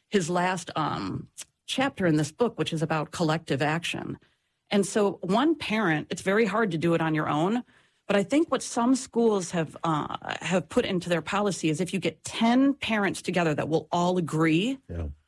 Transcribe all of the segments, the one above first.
his last chapter in this book, which is about collective action. And so one parent, it's very hard to do it on your own. But I think what some schools have put into their policy is if you get 10 parents together that will all agree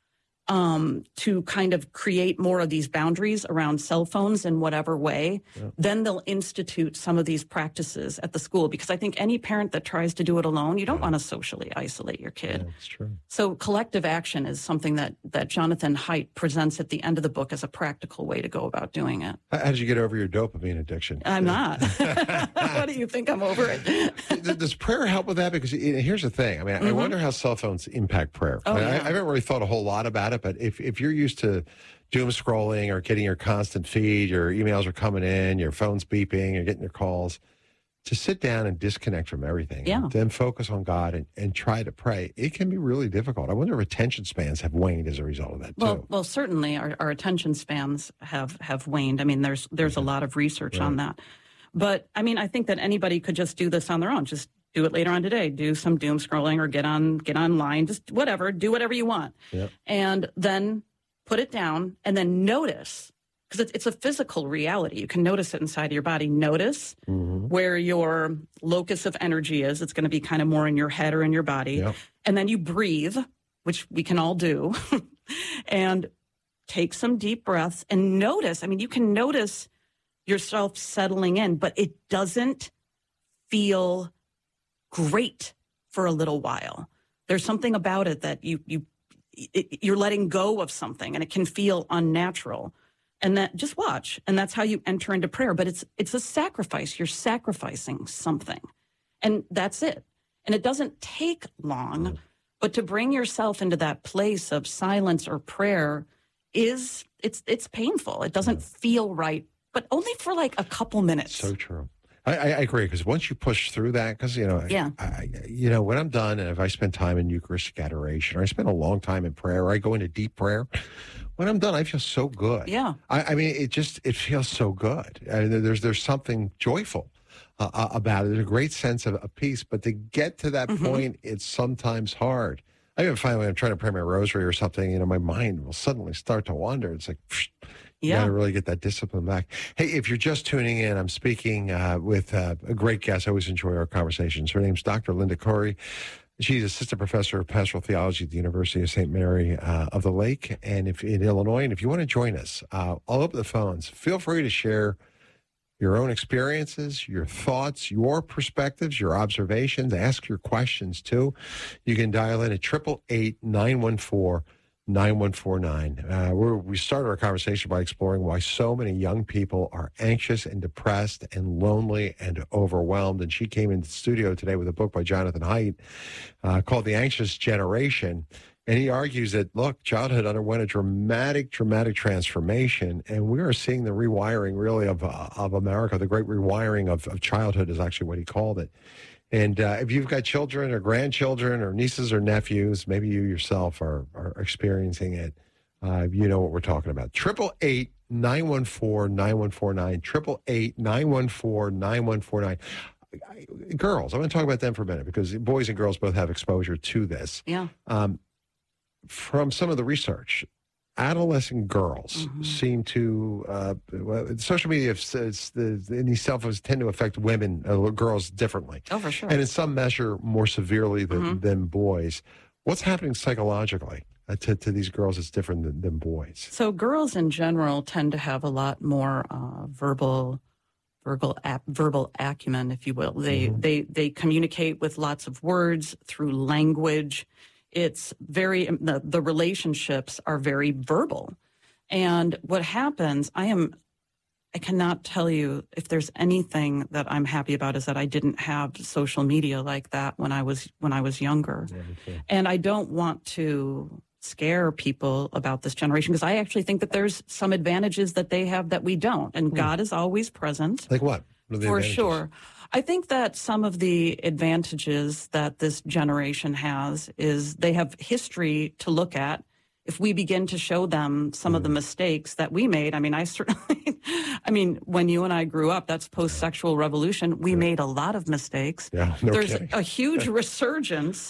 to kind of create more of these boundaries around cell phones in whatever way, then they'll institute some of these practices at the school. Because I think any parent that tries to do it alone, you don't want to socially isolate your kid. That's true. So collective action is something that Jonathan Haidt presents at the end of the book as a practical way to go about doing it. How did you get over your dopamine addiction? I'm not. What do you think? I'm over it. Does prayer help with that? Because here's the thing. I mean, I wonder how cell phones impact prayer. I haven't really thought a whole lot about it, but if you're used to doom scrolling or getting your constant feed, your emails are coming in, your phone's beeping, you're getting your calls, to sit down and disconnect from everything, and then focus on God and try to pray, it can be really difficult. I wonder if attention spans have waned as a result of that, too. Well, certainly our attention spans have waned. I mean, there's a lot of research on that. But, I mean, I think that anybody could just do this on their own. Just do it later on today. Do some doom scrolling or get online. Just whatever. Do whatever you want. Yep. And then put it down and then notice, because it's a physical reality. You can notice it inside of your body. Notice where your locus of energy is. It's going to be kind of more in your head or in your body. Yep. And then you breathe, which we can all do, and take some deep breaths and notice. I mean, you can notice yourself settling in, but it doesn't feel great for a little while. There's something about it that you're letting go of something, and it can feel unnatural. And that, just watch, and that's how you enter into prayer. But it's a sacrifice. You're sacrificing something, and that's it. And it doesn't take long, but to bring yourself into that place of silence or prayer it's painful. It doesn't feel right, but only for like a couple minutes. So true. I agree, because once you push through that, because, when I'm done and if I spend time in Eucharistic adoration, or I spend a long time in prayer, or I go into deep prayer, when I'm done, I feel so good. Yeah. I mean, it feels so good. I mean, there's something joyful about it. There's a great sense of peace, but to get to that point, it's sometimes hard. I even find when I'm trying to pray my rosary or something, my mind will suddenly start to wander. It's like, you got to really get that discipline back. Hey, if you're just tuning in, I'm speaking with a great guest. I always enjoy our conversations. Her name's Dr. Linda Corey. She's assistant professor of pastoral theology at the University of St. Mary of the Lake in Illinois. And if you want to join us, I'll open the phones. Feel free to share your own experiences, your thoughts, your perspectives, your observations. Ask your questions, too. You can dial in at 888-914-9149. We started our conversation by exploring why so many young people are anxious and depressed and lonely and overwhelmed. And she came into the studio today with a book by Jonathan Haidt called The Anxious Generation. And he argues that, look, childhood underwent a dramatic transformation, and we are seeing the rewiring, really, of America. The great rewiring of childhood is actually what he called it. And if you've got children or grandchildren or nieces or nephews, maybe you yourself are experiencing it, you know what we're talking about. 888-914-9149, 888-914-9149. Girls, I'm going to talk about them for a minute, because boys and girls both have exposure to this. Yeah. From some of the research, adolescent girls seem to, social media says these cell phones tend to affect women, girls differently. Oh, for sure. And in some measure more severely than boys. What's happening psychologically to these girls that's different than boys? So girls in general tend to have a lot more verbal acumen, if you will. They communicate with lots of words through language. It's the relationships are very verbal. And what happens, I cannot tell you if there's anything that I'm happy about is that I didn't have social media like that when I was younger. Yeah, okay. And I don't want to scare people about this generation, because I actually think that there's some advantages that they have that we don't. And God is always present. Like what? For sure. I think that some of the advantages that this generation has is they have history to look at. If we begin to show them some of the mistakes that we made, when you and I grew up, that's post-sexual revolution. We made a lot of mistakes. Yeah, There's a huge resurgence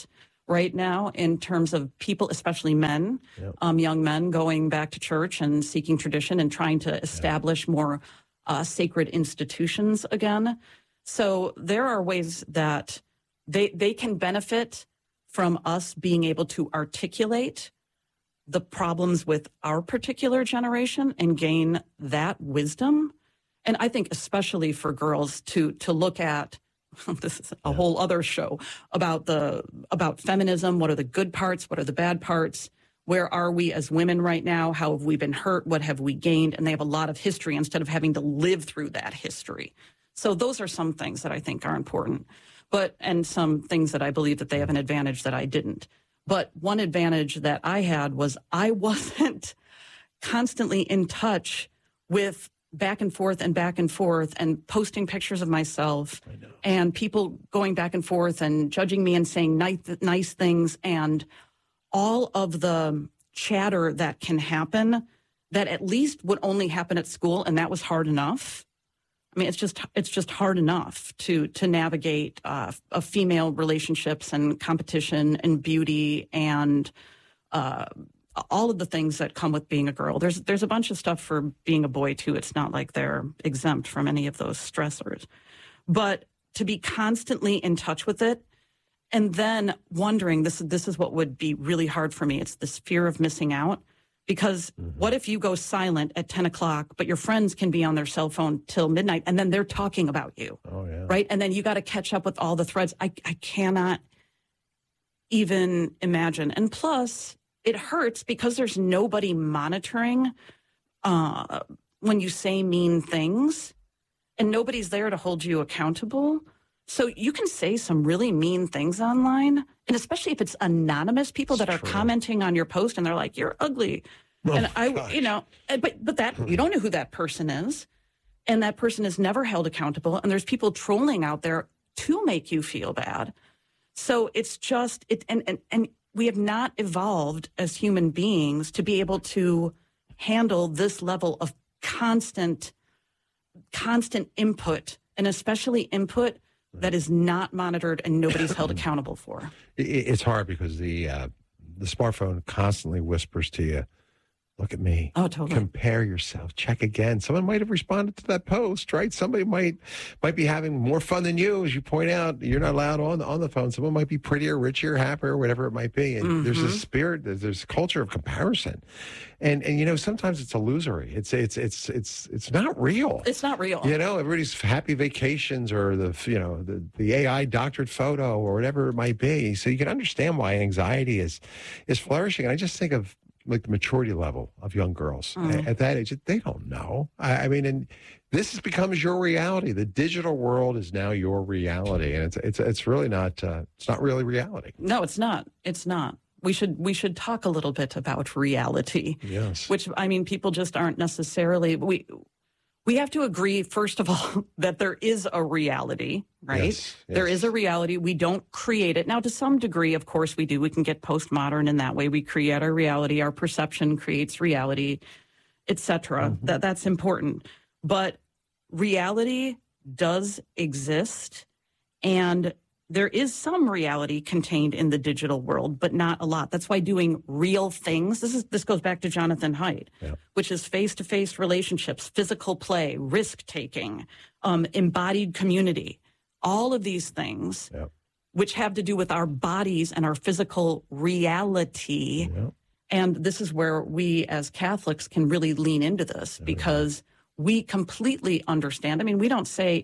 right now in terms of people, especially men, young men going back to church and seeking tradition and trying to establish more sacred institutions again. So there are ways that they can benefit from us being able to articulate the problems with our particular generation and gain that wisdom. And I think especially for girls to look at, this is a whole other show about feminism. What are the good parts? What are the bad parts? Where are we as women right now? How have we been hurt? What have we gained? And they have a lot of history instead of having to live through that history. So those are some things that I think are important, and some things that I believe that they have an advantage that I didn't. But one advantage that I had was I wasn't constantly in touch with back and forth and posting pictures of myself and people going back and forth and judging me and saying nice things and all of the chatter that can happen that at least would only happen at school. And that was hard enough. I mean, it's just hard enough to navigate of female relationships and competition and beauty and all of the things that come with being a girl. There's a bunch of stuff for being a boy too. It's not like they're exempt from any of those stressors. But to be constantly in touch with it and then wondering, this is what would be really hard for me. It's this fear of missing out. Because what if you go silent at 10 o'clock, but your friends can be on their cell phone till midnight and then they're talking about you, right? And then you got to catch up with all the threads. I cannot even imagine. And plus, it hurts because there's nobody monitoring when you say mean things and nobody's there to hold you accountable. So you can say some really mean things online, and especially if it's anonymous people that are commenting on your post and they're like, "You're ugly," but that you don't know who that person is, and that person is never held accountable. And there's people trolling out there to make you feel bad. So it's just and we have not evolved as human beings to be able to handle this level of constant input, and especially input that is not monitored and nobody's held accountable for. It's hard because the smartphone constantly whispers to you, look at me. Oh, totally. Compare yourself. Check again. Someone might have responded to that post, right? Somebody might be having more fun than you, as you point out. You're not allowed on the phone. Someone might be prettier, richer, happier, whatever it might be. And there's a spirit, there's a culture of comparison. And sometimes it's illusory. It's not real. It's not real. Everybody's happy vacations or the AI doctored photo or whatever it might be. So you can understand why anxiety is flourishing. And I just think of like the maturity level of young girls at that age. They don't know. I mean, and this becomes your reality. The digital world is now your reality, and it's really not. It's not really reality. No, it's not. It's not. We should talk a little bit about reality. Yes. Which, I mean, people just aren't necessarily. We have to agree, first of all, that there is a reality, right? Yes. There is a reality. We don't create it. Now, to some degree, of course, we do. We can get postmodern in that way. We create our reality. Our perception creates reality, etc. That's important. But reality does exist, and there is some reality contained in the digital world, but not a lot. That's why doing real things, this goes back to Jonathan Haidt, which is face-to-face relationships, physical play, risk-taking, embodied community, all of these things, which have to do with our bodies and our physical reality. And this is where we as Catholics can really lean into this because we completely understand. I mean, we don't say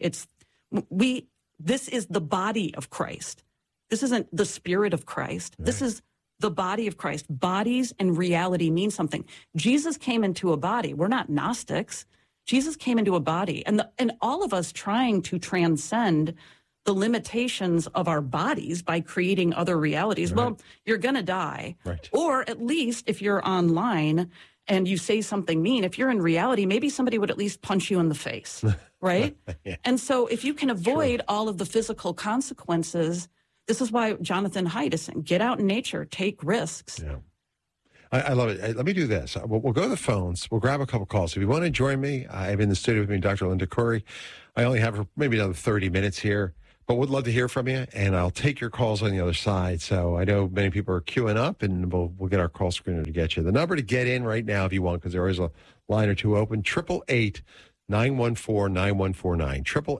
this is the body of Christ. This isn't the spirit of Christ. This is the body of Christ. Bodies and reality mean something. Jesus came into a body. We're not Gnostics. Jesus came into a body. And all of us trying to transcend the limitations of our bodies by creating other realities. Well, you're going to die. Right. Or at least if you're online and you say something mean, if you're in reality, maybe somebody would at least punch you in the face, right? And so if you can avoid all of the physical consequences, this is why Jonathan Haidt is saying, get out in nature, take risks. Yeah. I love it. Let me do this. We'll go to the phones. We'll grab a couple calls. If you want to join me, I have in the studio with me Dr. Linda Curry. I only have maybe another 30 minutes here. But would love to hear from you, and I'll take your calls on the other side. So I know many people are queuing up, and we'll get our call screener to get you. The number to get in right now, if you want, because there is a line or two open, 888-914-9149,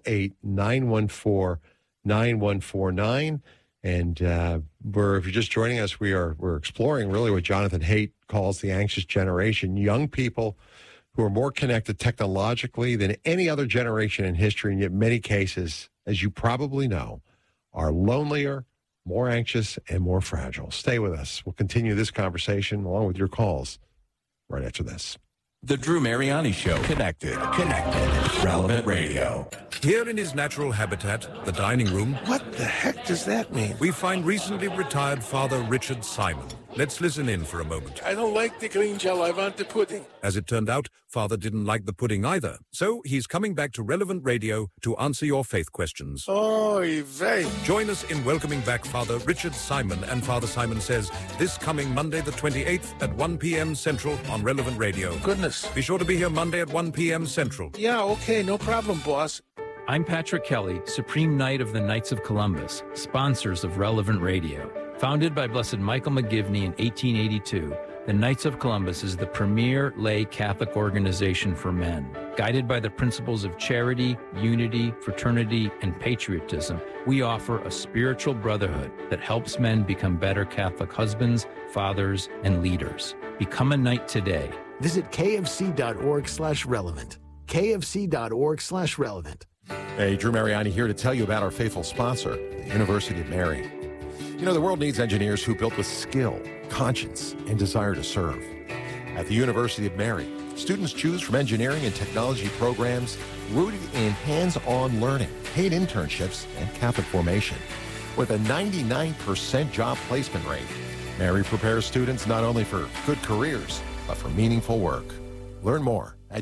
888-914-9149. And if you're just joining us, we're exploring really what Jonathan Haidt calls the anxious generation, young people who are more connected technologically than any other generation in history, and yet in many cases, as you probably know, are lonelier, more anxious, and more fragile. Stay with us. We'll continue this conversation along with your calls right after this. The Drew Mariani Show. Connected. Relevant Radio. Here in his natural habitat, the dining room, What the heck does that mean? we find recently retired Father Richard Simon. Let's listen in for a moment. I don't like the green gel. I want the pudding. As it turned out, Father didn't like the pudding either. So he's coming back to Relevant Radio to answer your faith questions. Oy vey. Join us in welcoming back Father Richard Simon and Father Simon Says this coming Monday the 28th at 1 p.m. Central on Relevant Radio. Goodness. Be sure to be here Monday at 1 p.m. Central. Yeah, okay, no problem, boss. I'm Patrick Kelly, Supreme Knight of the Knights of Columbus, sponsors of Relevant Radio. Founded by Blessed Michael McGivney in 1882, the Knights of Columbus is the premier lay Catholic organization for men. Guided by the principles of charity, unity, fraternity, and patriotism, we offer a spiritual brotherhood that helps men become better Catholic husbands, fathers, and leaders. Become a knight today. Visit kfc.org/relevant. kfc.org/relevant. Hey, Drew Mariani here to tell you about our faithful sponsor, the University of Mary. You know, the world needs engineers who built with skill, conscience, and desire to serve. At the University of Mary, students choose from engineering and technology programs rooted in hands-on learning, paid internships, and Catholic formation. With a 99% job placement rate, Mary prepares students not only for good careers, but for meaningful work. Learn more at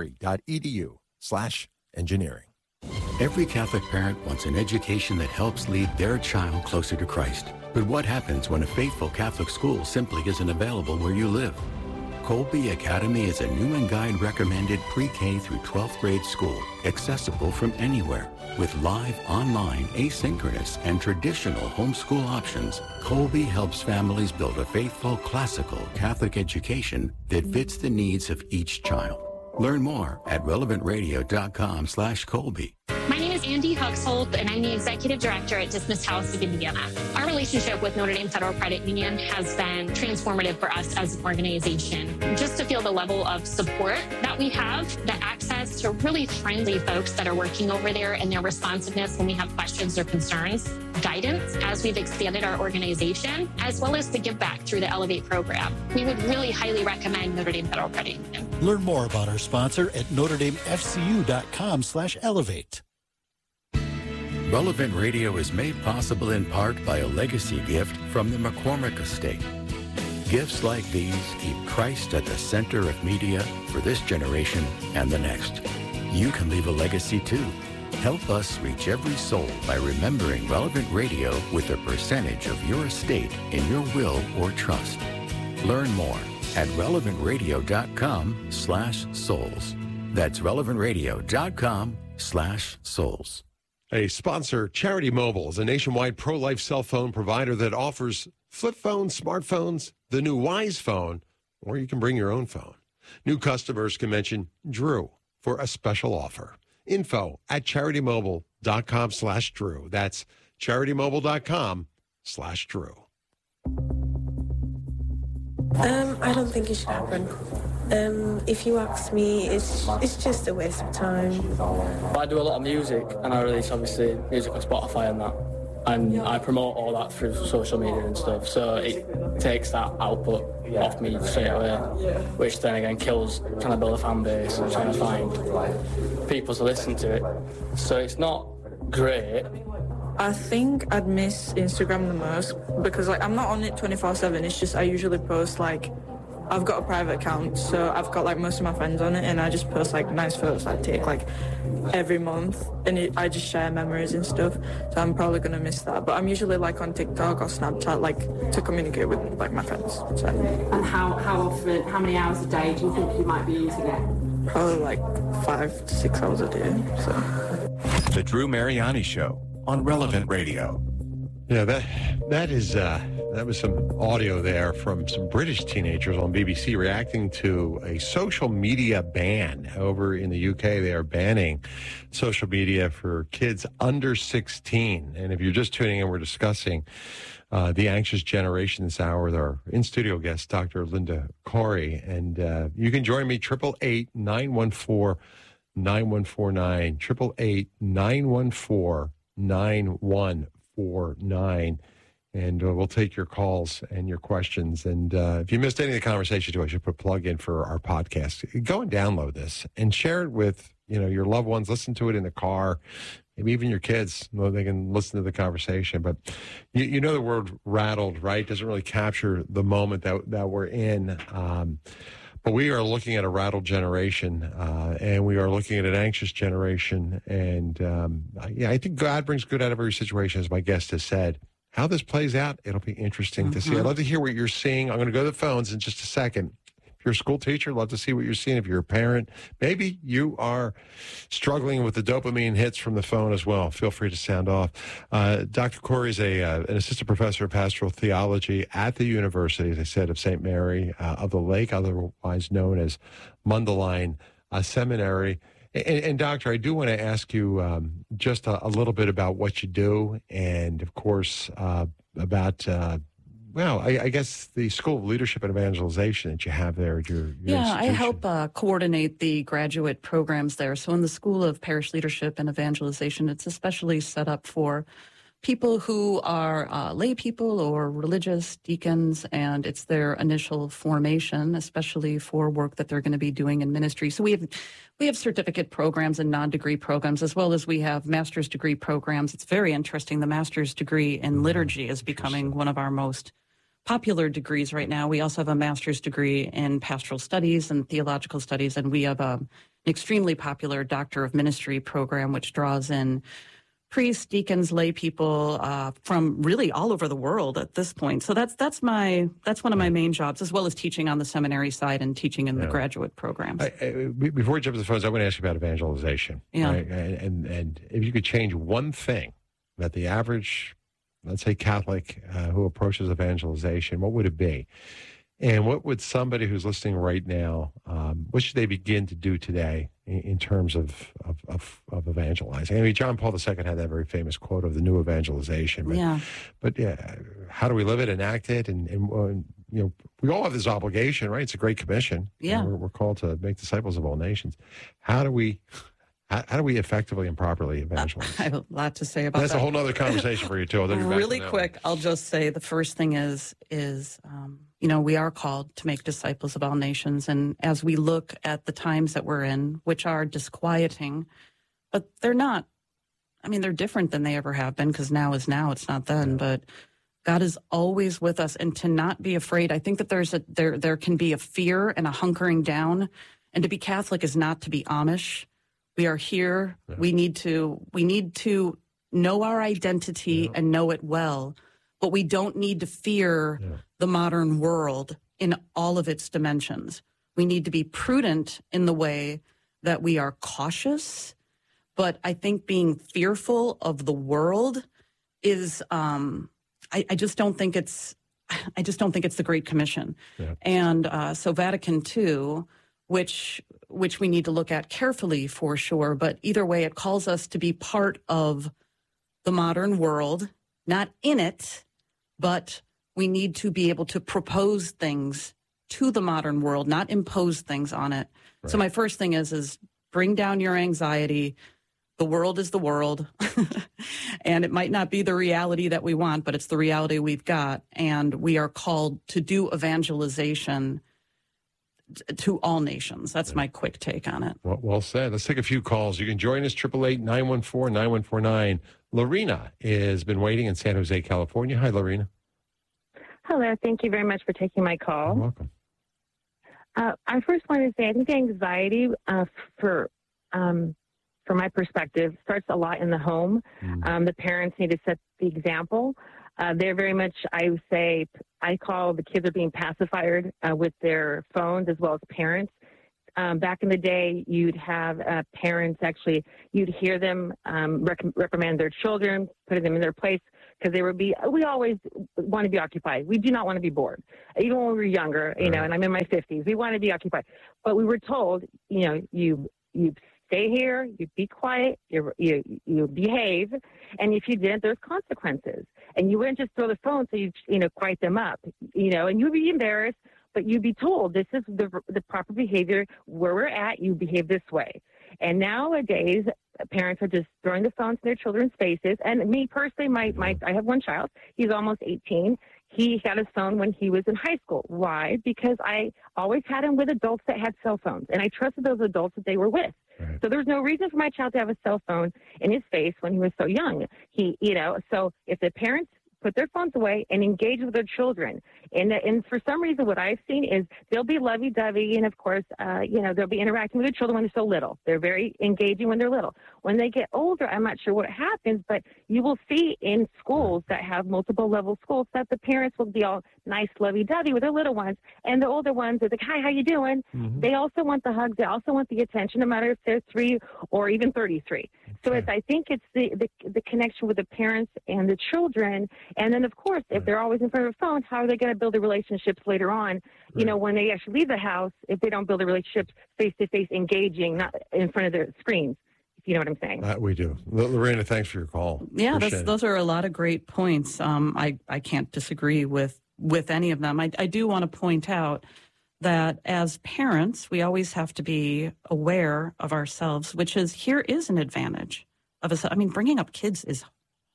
umary.edu/engineering. Every Catholic parent wants an education that helps lead their child closer to Christ. But what happens when a faithful Catholic school simply isn't available where you live? Colby Academy is a new and guide recommended pre-K through 12th grade school, accessible from anywhere. With live, online, asynchronous, and traditional homeschool options, Colby helps families build a faithful, classical Catholic education that fits the needs of each child. Learn more at relevantradio.com/Colby. My name is Andy Huxholt, and I'm the Executive Director at Dismissed House of Indiana. Our relationship with Notre Dame Federal Credit Union has been transformative for us as an organization. Just to feel the level of support that we have, the access to really friendly folks that are working over there and their responsiveness when we have questions or concerns, guidance as we've expanded our organization, as well as the give back through the Elevate program. We would really highly recommend Notre Dame Federal Credit Union. Learn more about our sponsor at NotreDameFCU.com/elevate. Relevant Radio is made possible in part by a legacy gift from the McCormick Estate. Gifts like these keep Christ at the center of media for this generation and the next. You can leave a legacy too. Help us reach every soul by remembering Relevant Radio with a percentage of your estate in your will or trust. Learn more at relevantradio.com/souls. That's relevantradio.com/souls. A sponsor, Charity Mobile, is a nationwide pro-life cell phone provider that offers flip phones, smartphones, the new Wise phone, or you can bring your own phone. New customers can mention Drew for a special offer. Info at CharityMobile.com/Drew. That's CharityMobile.com/Drew. I don't think it should happen. If you ask me, it's just a waste of time. I do a lot of music, and I release obviously music on Spotify and that, and I promote all that through social media and stuff. So it takes that output off me straight away, which then again kills trying to build a fan base and trying to find people to listen to it. So it's not great. I think I'd miss Instagram the most because I'm not on it 24/7. It's just I usually post I've got a private account, so I've got most of my friends on it, and I just post nice photos I take every month, and I just share memories and stuff. So I'm probably gonna miss that. But I'm usually on TikTok or Snapchat to communicate with my friends. So. And how often? How many hours a day do you think you might be using it? Probably 5 to 6 hours a day. So. The Drew Mariani Show. on Relevant Radio. Yeah, that was some audio there from some British teenagers on BBC reacting to a social media ban over in the UK. They are banning social media for kids under 16. And if you're just tuning in, we're discussing the anxious generation this hour with our in-studio guest, Dr. Linda Corey. And you can join me, 888-914-9149, 888-914-9149. And we'll take your calls and your questions. And if you missed any of the conversation, too, I should put a plug in for our podcast. Go and download this and share it with your loved ones. Listen to it in the car. Maybe even your kids, they can listen to the conversation. But you know the word rattled, right? Doesn't really capture the moment that we're in. But we are looking at a rattled generation, and we are looking at an anxious generation. And I think God brings good out of every situation, as my guest has said. How this plays out, it'll be interesting to see. I'd love to hear what you're seeing. I'm going to go to the phones in just a second. If you're a school teacher, I'd love to see what you're seeing. If you're a parent, maybe you are struggling with the dopamine hits from the phone as well. Feel free to sound off. Dr. Corey is an assistant professor of pastoral theology at the University, as I said, of St. Mary of the Lake, otherwise known as Mundelein Seminary. And Doctor, I do want to ask you just a little bit about what you do, and of course about I guess the School of Leadership and Evangelization that you have there at your institution. I help coordinate the graduate programs there. So in the School of Parish Leadership and Evangelization, it's especially set up for people who are lay people or religious deacons, and it's their initial formation, especially for work that they're going to be doing in ministry. So we have certificate programs and non-degree programs, as well as we have master's degree programs. It's very interesting. The master's degree in liturgy is becoming one of our most popular degrees right now. We also have a master's degree in pastoral studies and theological studies, and we have an extremely popular doctor of ministry program, which draws in priests, deacons, lay people from really all over the world at this point. So that's one of my main jobs, as well as teaching on the seminary side and teaching in the graduate programs. Before we jump to the phones, I want to ask you about evangelization. Yeah. Right? And if you could change one thing that the average, let's say, Catholic who approaches evangelization, what would it be? And what would somebody who's listening right now, what should they begin to do today in terms of evangelizing? I mean, John Paul II had that very famous quote of the new evangelization. But how do we live it, enact it? And we all have this obligation, right? It's a great commission. Yeah. We're called to make disciples of all nations. How do we effectively and properly evangelize? I have a lot to say about that. That's a whole other conversation for you, too. Really quick, I'll just say the first thing is we are called to make disciples of all nations. And as we look at the times that we're in, which are disquieting, but they're not, they're different than they ever have been, because now is now, it's not then. Yeah. But God is always with us, and to not be afraid. I think that there can be a fear and a hunkering down, and to be Catholic is not to be Amish. We are here. Yeah. We need to know our identity and know it well, but we don't need to fear the modern world in all of its dimensions. We need to be prudent in the way that we are cautious, but I think being fearful of the world is I just don't think it's the Great Commission. Yeah. And so Vatican II, which we need to look at carefully for sure, but either way, it calls us to be part of the modern world, not in it, but we need to be able to propose things to the modern world, not impose things on it. Right. So my first thing is bring down your anxiety. The world is the world, and it might not be the reality that we want, but it's the reality we've got, and we are called to do evangelization to all nations. That's my quick take on it. Well said. Let's take a few calls. You can join us, 888-914-9149. Lorena has been waiting in San Jose, California. Hi, Lorena. Hello. Thank you very much for taking my call. You're welcome. I first want to say I think the anxiety from my perspective starts a lot in the home. The parents need to set the example. They're very much, I call the kids are being pacified with their phones as well as parents. back in the day, you'd have parents actually, you'd hear them reprimand their children, putting them in their place, because we always want to be occupied. We do not want to be bored. Even when we were younger, and I'm in my 50s, we want to be occupied. But we were told, you stay here, you be quiet, you behave, and if you didn't, there's consequences. And you wouldn't just throw the phone so you quiet them up, and you'd be embarrassed, but you'd be told this is the proper behavior. Where we're at, you behave this way. And nowadays, parents are just throwing the phones in their children's faces. And me personally, I have one child. He's almost 18. He got his phone when he was in high school. Why? Because I always had him with adults that had cell phones, and I trusted those adults that they were with. Right. So there's no reason for my child to have a cell phone in his face when he was so young. So if the parents put their phones away and engage with their children. And for some reason, what I've seen is they'll be lovey-dovey, and of course, they'll be interacting with their children when they're so little. They're very engaging when they're little. When they get older, I'm not sure what happens, but you will see in schools that have multiple level schools that the parents will be all nice, lovey-dovey with their little ones, and the older ones are like, hi, how you doing? Mm-hmm. They also want the hugs. They also want the attention, no matter if they're 3 or even 33. So I think it's the connection with the parents and the children. And then, of course, if they're always in front of a phone, how are they going to build the relationships later on? Right. When they actually leave the house, if they don't build the relationships face-to-face, engaging, not in front of their screens, if you know what I'm saying. We do. Lorena, thanks for your call. Yeah, those are a lot of great points. I can't disagree with any of them. I do want to point out that as parents, we always have to be aware of ourselves, which is, here is an advantage of us. I mean, bringing up kids is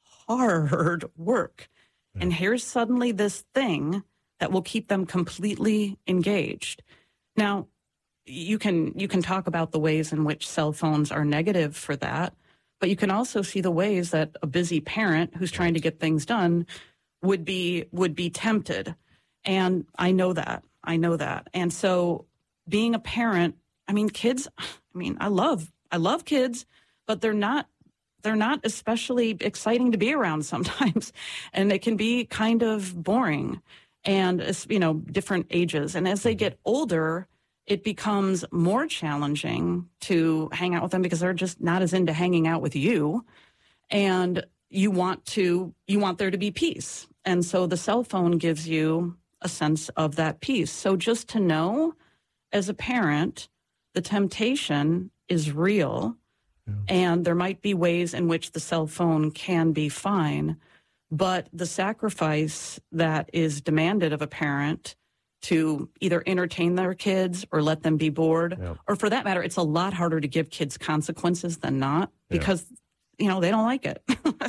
hard work. Yeah. And here's suddenly this thing that will keep them completely engaged. Now, you can talk about the ways in which cell phones are negative for that, but you can also see the ways that a busy parent who's trying to get things done would be tempted. And I know that. And so being a parent, kids, I love kids, but they're not especially exciting to be around sometimes. And they can be kind of boring and, different ages. And as they get older, it becomes more challenging to hang out with them because they're just not as into hanging out with you. And you want there to be peace. And so the cell phone gives you a sense of that peace. So just to know, as a parent, the temptation is real, and there might be ways in which the cell phone can be fine, but the sacrifice that is demanded of a parent to either entertain their kids or let them be bored, or for that matter, it's a lot harder to give kids consequences than not, because they don't like it.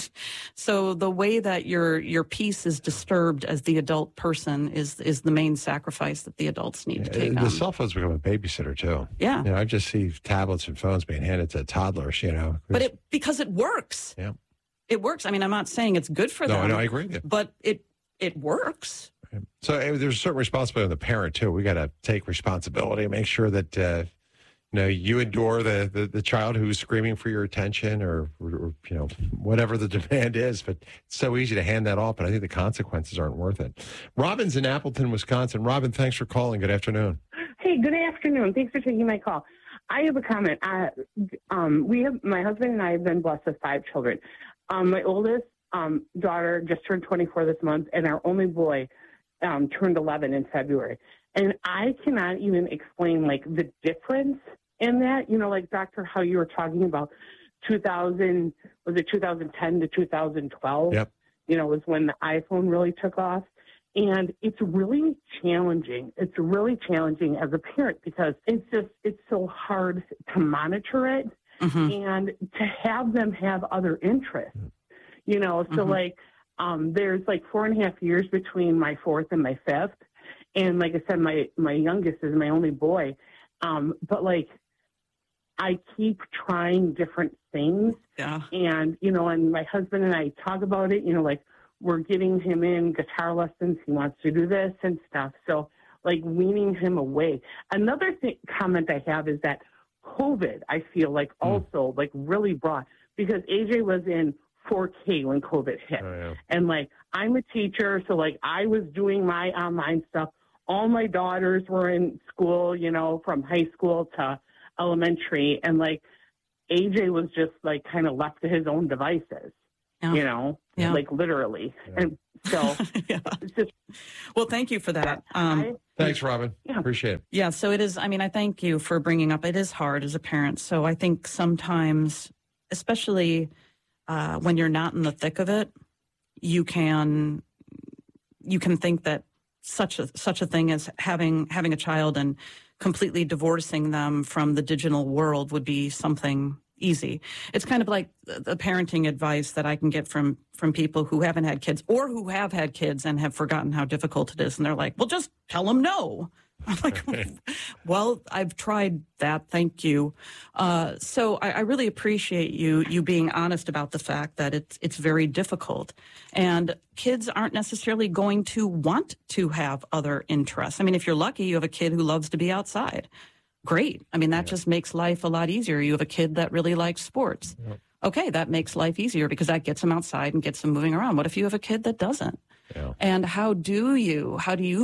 So the way that your peace is disturbed as the adult person is the main sacrifice that the adults need to take on. The cell phones become a babysitter too. Yeah. I just see tablets and phones being handed to toddlers, But because it works. Yeah. It works. I'm not saying it's good for them. No, I agree with you. But it works. So there's a certain responsibility on the parent too. We got to take responsibility, make sure that you endure the child who's screaming for your attention or whatever the demand is. But it's so easy to hand that off, but I think the consequences aren't worth it. Robin's in Appleton, Wisconsin. Robin, thanks for calling. Good afternoon. Hey, good afternoon. Thanks for taking my call. I have a comment. My husband and I have been blessed with 5 children. My oldest daughter just turned 24 this month, and our only boy turned 11 in February. And I cannot even explain, the difference in that. Doctor, how you were talking about 2010 to 2012? Yep. Was when the iPhone really took off. And it's really challenging. It's really challenging as a parent because it's so hard to monitor it and to have them have other interests. So there's 4.5 years between my 4th and my 5th. And like I said, my youngest is my only boy. But I keep trying different things. Yeah. And, and my husband and I talk about it, we're getting him in guitar lessons. He wants to do this and stuff. So weaning him away. Another comment I have is that COVID, I feel also really brought, because AJ was in 4K when COVID hit. Oh, yeah. And I'm a teacher. So I was doing my online stuff all my daughters were in school, you know, from high school to elementary, and like AJ was just like kind of left to his own devices, you know, like literally. And so it's just. Well, thank you for that. Thanks, Robin. Appreciate it. Yeah, so it is, I mean, I thank you for bringing up, it is hard as a parent. So I think sometimes, especially when you're not in the thick of it, you can think that such a thing as having a child and completely divorcing them from the digital world would be something easy. It's kind of like the parenting advice that I can get from people who haven't had kids or who have had kids and have forgotten how difficult it is. And they're like, well, just tell them no. I'm like, well, I've tried that. Thank you. So I really appreciate you being honest about the fact that it's very difficult. And kids aren't necessarily going to want to have other interests. I mean, if you're lucky, you have a kid who loves to be outside. Great. I mean, that just makes life a lot easier. You have a kid that really likes sports. Yep. Okay, that makes life easier because that gets them outside and gets them moving around. What if you have a kid that doesn't? Yeah. And how do you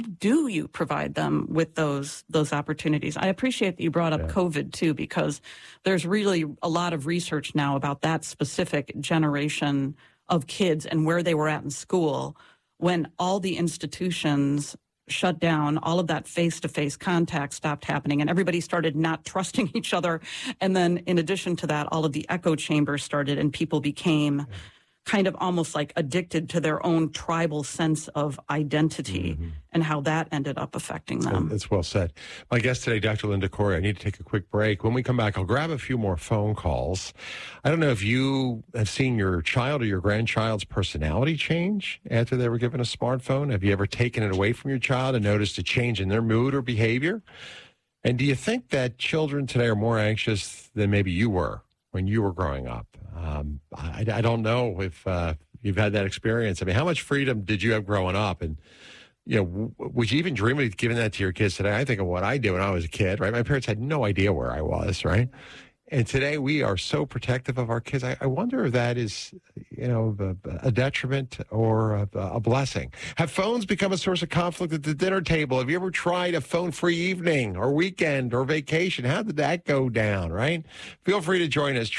provide them with those opportunities? I appreciate that you brought up COVID too, because there's really a lot of research now about that specific generation of kids and where they were at in school when all the institutions shut down, all of that face-to-face contact stopped happening, and everybody started not trusting each other. And then in addition to that, all of the echo chambers started, and people became kind of almost like addicted to their own tribal sense of identity and how that ended up affecting them. That's well said. My guest today, Dr. Linda Corey. I need to take a quick break. When we come back, I'll grab a few more phone calls. I don't know if you have seen your child or your grandchild's personality change after they were given a smartphone. Have you ever taken it away from your child and noticed a change in their mood or behavior? And do you think that children today are more anxious than maybe you were when you were growing up? I don't know if you've had that experience. I mean, how much freedom did you have growing up? And, you know, would you even dream of giving that to your kids today? I think of what I did when I was a kid, right? My parents had no idea where I was, right? And today we are so protective of our kids. I wonder if that is, you know, a detriment or a blessing. Have phones become a source of conflict at the dinner table? Have you ever tried a phone-free evening or weekend or vacation? How did that go down, right? Feel free to join us.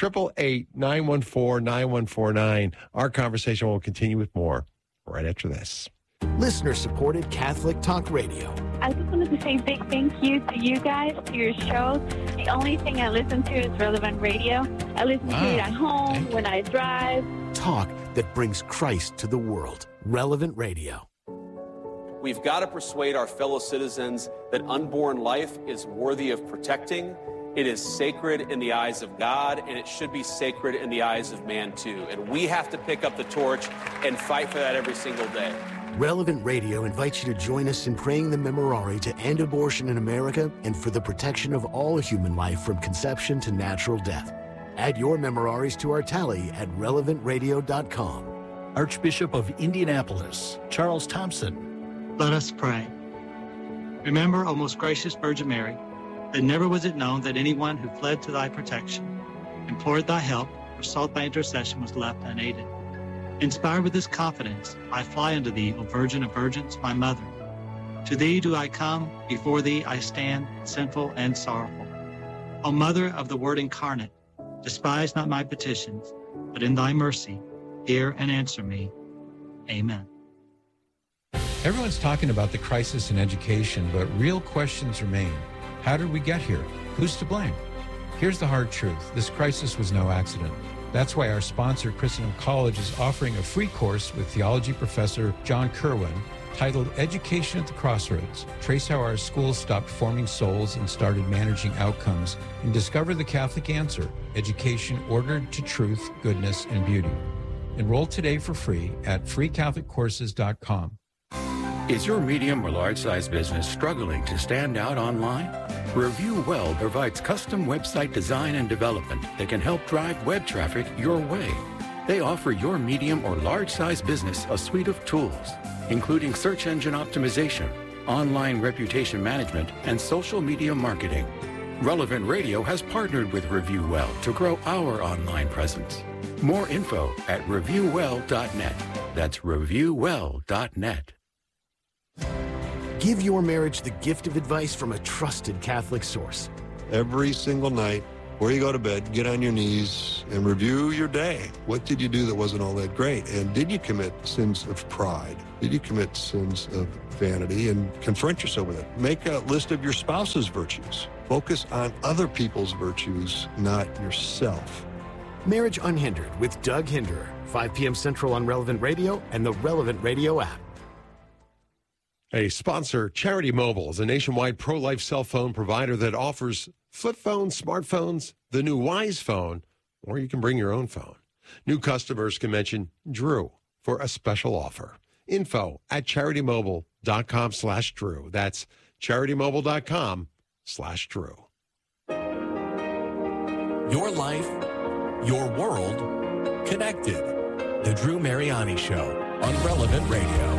888-914-9149. Our conversation will continue with more right after this. Listener-supported Catholic Talk Radio. I just wanted to say a big thank you to you guys, to your show. The only thing I listen to is Relevant Radio. I listen to it at home, when I drive. Talk that brings Christ to the world. Relevant Radio. We've got to persuade our fellow citizens that unborn life is worthy of protecting. It is sacred in the eyes of God, and it should be sacred in the eyes of man, too. And we have to pick up the torch and fight for that every single day. Relevant Radio invites you to join us in praying the Memorare to end abortion in America and for the protection of all human life from conception to natural death. Add your Memoraries to our tally at relevantradio.com. Archbishop of Indianapolis, Charles Thompson. Let us pray. Remember, O most gracious Virgin Mary, that never was it known that anyone who fled to thy protection, implored thy help, or sought thy intercession was left unaided. Inspired with this confidence, I fly unto thee, O Virgin of Virgins, my mother. To thee do I come, before thee I stand, sinful and sorrowful. O Mother of the Word incarnate, despise not my petitions, but in thy mercy, hear and answer me. Amen. Everyone's talking about the crisis in education, but real questions remain. How did we get here? Who's to blame? Here's the hard truth. This crisis was no accident. That's why our sponsor, Christendom College, is offering a free course with theology professor John Kerwin titled Education at the Crossroads. Trace how our schools stopped forming souls and started managing outcomes, and discover the Catholic answer, education ordered to truth, goodness, and beauty. Enroll today for free at freecatholiccourses.com. Is your medium or large-size business struggling to stand out online? Review Well provides custom website design and development that can help drive web traffic your way. They offer your medium or large-size business a suite of tools, including search engine optimization, online reputation management, and social media marketing. Relevant Radio has partnered with Review Well to grow our online presence. More info at reviewwell.net. That's reviewwell.net. Give your marriage the gift of advice from a trusted Catholic source. Every single night, before you go to bed, get on your knees and review your day. What did you do that wasn't all that great? And did you commit sins of pride? Did you commit sins of vanity? And confront yourself with it. Make a list of your spouse's virtues. Focus on other people's virtues, not yourself. Marriage Unhindered with Doug Hinderer, 5 p.m. Central on Relevant Radio and the Relevant Radio app. A sponsor, Charity Mobile, is a nationwide pro-life cell phone provider that offers flip phones, smartphones, the new Wise phone, or you can bring your own phone. New customers can mention Drew for a special offer. Info at CharityMobile.com/Drew. That's CharityMobile.com/Drew. Your life, your world, connected. The Drew Mariani Show on Relevant Radio.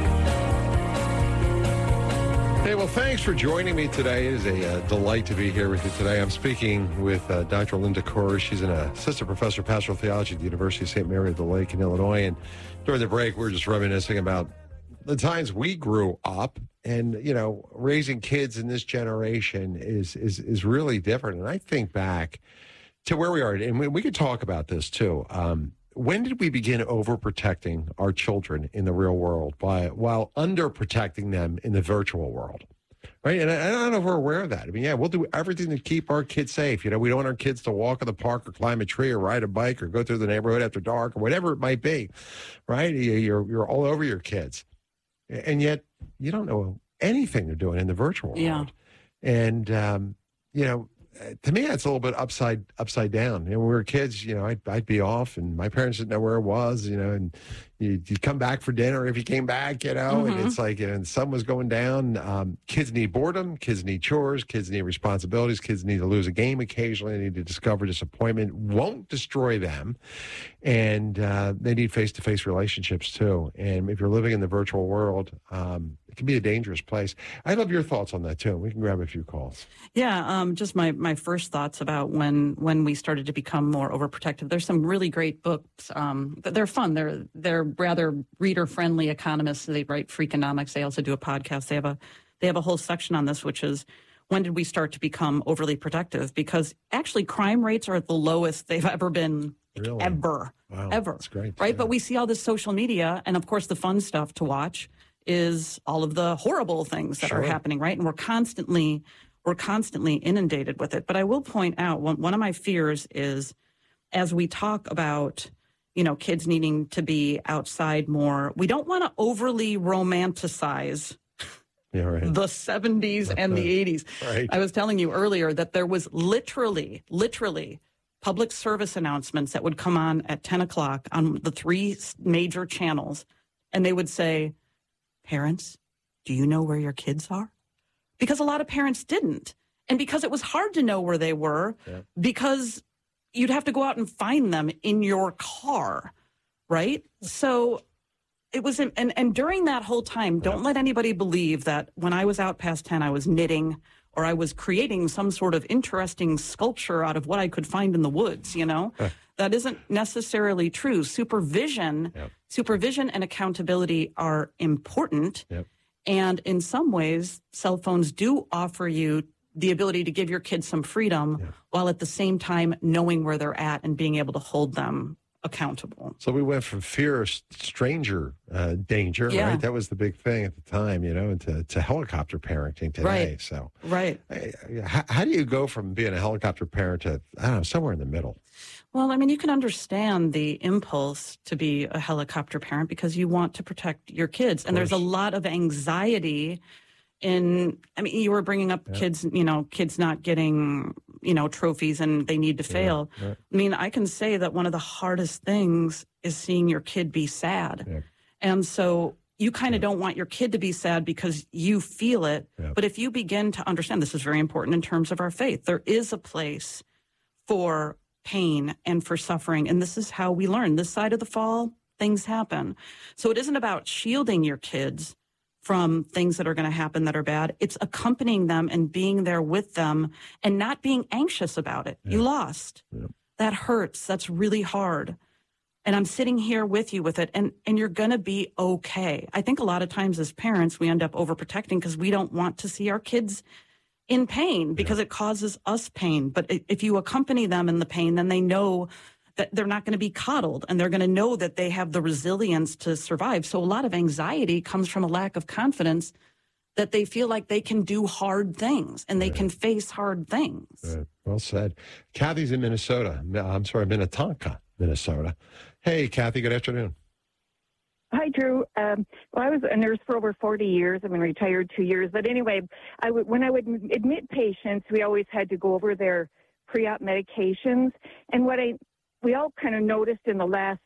Hey, well, thanks for joining me today. It is a delight to be here with you today. I'm speaking with Dr. Linda Kors. She's an assistant professor of pastoral theology at the University of St. Mary of the Lake in Illinois. And during the break, we were just reminiscing about the times we grew up. And, you know, raising kids in this generation is really different. And I think back to where we are, and we could talk about this too. When did we begin overprotecting our children in the real world while underprotecting them in the virtual world? Right? And I don't know if we're aware of that. I mean, yeah, we'll do everything to keep our kids safe. You know, we don't want our kids to walk in the park or climb a tree or ride a bike or go through the neighborhood after dark or whatever it might be. Right? You're all over your kids. And yet you don't know anything they're doing in the virtual world. Yeah. And, you know, to me, it's a little bit upside down. And when we were kids, you know, I'd be off, and my parents didn't know where I was, you know, and you'd come back for dinner if you came back, you know, and it's like, and the sun was going down. Kids need boredom, kids need chores, kids need responsibilities, kids need to lose a game occasionally, they need to discover disappointment won't destroy them, and they need face-to-face relationships too. And if you're living in the virtual world, it can be a dangerous place. I'd love your thoughts on that too. We can grab a few calls. Yeah, just my first thoughts about when we started to become more overprotective. There's some really great books. They're fun. They're rather reader-friendly economists. They write Freakonomics. They also do a podcast. They have a whole section on this, which is when did we start to become overly protective? Because actually, crime rates are at the lowest they've ever been. Really? Ever. Wow, ever. That's great. Right? Yeah. But we see all this social media, and of course, the fun stuff to watch is all of the horrible things that are happening, right? And we're constantly inundated with it. But I will point out one of my fears is, as we talk about, you know, kids needing to be outside more, we don't want to overly romanticize the 70s and the 80s. Right. I was telling you earlier that there was literally public service announcements that would come on at 10 o'clock on the 3 major channels, and they would say, "Parents, do you know where your kids are?" Because a lot of parents didn't. And because it was hard to know where they were, because you'd have to go out and find them in your car, right? So it was, and during that whole time, don't let anybody believe that when I was out past 10, I was knitting or I was creating some sort of interesting sculpture out of what I could find in the woods, you know? That isn't necessarily true. Supervision and accountability are important. And in some ways, cell phones do offer you the ability to give your kids some freedom while at the same time knowing where they're at and being able to hold them accountable. So we went from fear of stranger danger, right? That was the big thing at the time, you know, to helicopter parenting today. Right. So, how do you go from being a helicopter parent to, I don't know, somewhere in the middle? Well, I mean, you can understand the impulse to be a helicopter parent because you want to protect your kids. And there's a lot of anxiety in, I mean, you were bringing up kids, you know, kids not getting, you know, trophies and they need to fail. I mean, I can say that one of the hardest things is seeing your kid be sad. And so you kind of don't want your kid to be sad because you feel it. But if you begin to understand, this is very important in terms of our faith, there is a place for pain and for suffering. And this is how we learn. This side of the fall, things happen. So it isn't about shielding your kids from things that are going to happen that are bad. It's accompanying them and being there with them and not being anxious about it. You lost. That hurts. That's really hard. And I'm sitting here with you with it, and you're going to be okay. I think a lot of times as parents, we end up overprotecting because we don't want to see our kids in pain because it causes us pain. But if you accompany them in the pain, then they know that they're not going to be coddled, and they're going to know that they have the resilience to survive. So a lot of anxiety comes from a lack of confidence that they feel like they can do hard things and they can face hard things. Well said. Kathy's in Minnesota. Minnetonka, Minnesota. Hey, Kathy, good afternoon. Hi, Drew. Well, I was a nurse for over 40 years. I've been retired 2 years. But anyway, when I would admit patients, we always had to go over their pre-op medications. And what we all kind of noticed in the last,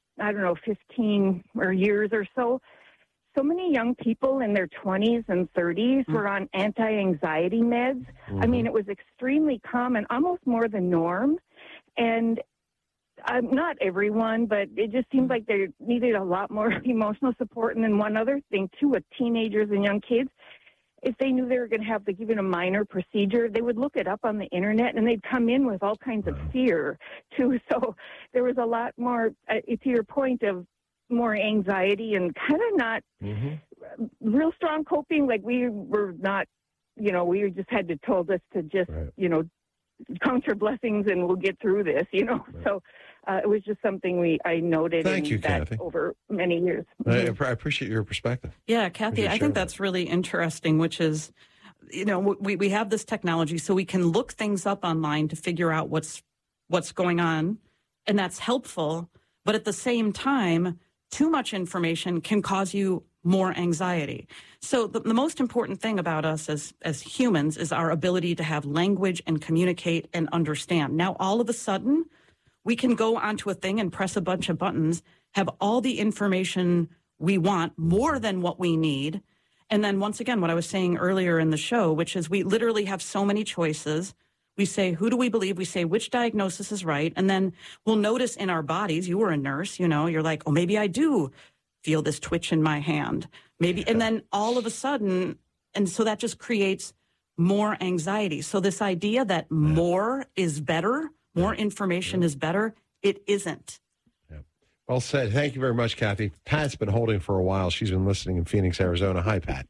15 years or so, so many young people in their 20s and 30s were on anti-anxiety meds. I mean, it was extremely common, almost more the norm. And not everyone, but it just seemed like they needed a lot more emotional support. And then one other thing, too, with teenagers and young kids, if they knew they were going to have even a minor procedure, they would look it up on the internet, and they'd come in with all kinds of fear, too. So there was a lot more, to your point, of more anxiety and kind of not real strong coping. Like we were not, we just had to told us to just, count your blessings and we'll get through this, So it was just something I noted. Thank you, Kathy. Over many years. I appreciate your perspective. Yeah, Kathy, I think that's really interesting, which is, we have this technology so we can look things up online to figure out what's going on, and that's helpful. But at the same time, too much information can cause you more anxiety. So the most important thing about us as humans is our ability to have language and communicate and understand. Now, all of a sudden, we can go onto a thing and press a bunch of buttons, have all the information we want, more than what we need. And then once again, what I was saying earlier in the show, which is we literally have so many choices. We say, who do we believe? We say, which diagnosis is right? And then we'll notice in our bodies, you were a nurse, you're like, oh, maybe I do feel this twitch in my hand. Maybe. And then all of a sudden, and so that just creates more anxiety. So this idea that more is better, more information is better, it isn't. Well said. Thank you very much, Kathy. Pat's been holding for a while. She's been listening in Phoenix, Arizona. Hi, Pat.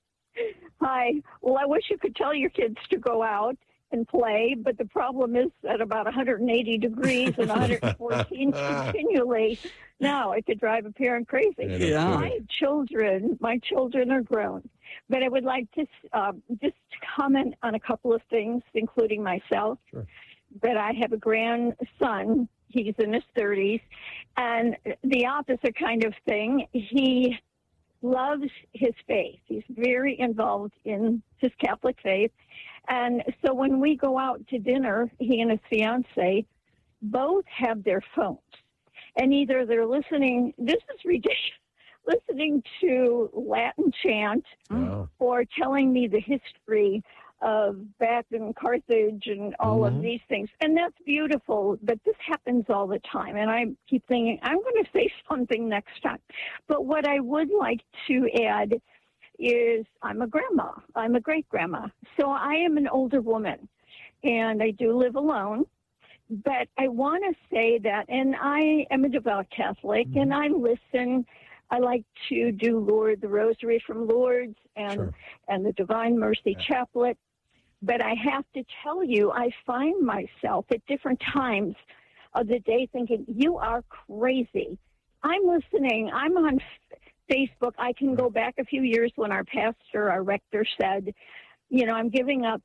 Hi. Well, I wish you could tell your kids to go out and play, but the problem is at about 180 degrees and 114 continually. Now it could drive a parent crazy. Yeah. My children are grown, but I would like to just comment on a couple of things, including myself. Sure. But I have a grandson. He's in his 30s, and the opposite kind of thing. He loves his faith. He's very involved in his Catholic faith. And so when we go out to dinner, he and his fiance both have their phones. And either they're listening, this is ridiculous, listening to Latin chant or telling me the history of back in Carthage and all of these things. And that's beautiful, but this happens all the time. And I keep thinking, I'm going to say something next time. But what I would like to add is I'm a grandma. I'm a great-grandma. So I am an older woman, and I do live alone. But I want to say that, and I am a devout Catholic, and I listen. I like to do the Rosary from Lourdes and the Divine Mercy Chaplet. But I have to tell you, I find myself at different times of the day thinking, you are crazy. I'm listening. I'm on Facebook. I can go back a few years when our rector said, I'm giving up